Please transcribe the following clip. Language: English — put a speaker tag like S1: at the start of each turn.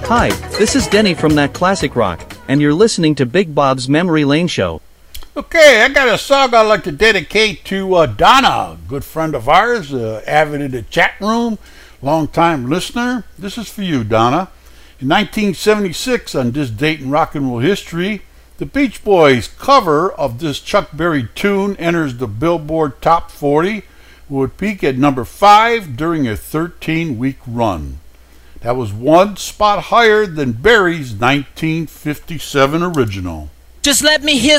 S1: Hi, this is Denny from That Classic Rock, and you're listening to Big Bob's Memory Lane Show.
S2: Okay, I got a song I'd like to dedicate to Donna, a good friend of ours, avid in the chat room, long-time listener. This is for you, Donna. In 1976, on this date in rock and roll history, the Beach Boys' cover of this Chuck Berry tune enters the Billboard Top 40, would peak at number 5 during a 13-week run. That was one spot higher than Berry's 1957 original.
S3: Just let me hear